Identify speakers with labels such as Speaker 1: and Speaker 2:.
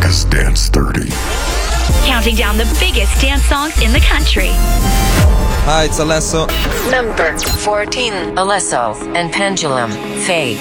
Speaker 1: America's Dance 30.
Speaker 2: Counting down the biggest dance songs in the country.
Speaker 3: Hi, it's Alesso.
Speaker 4: Number 14.
Speaker 5: Alesso and Pendulum, Fade.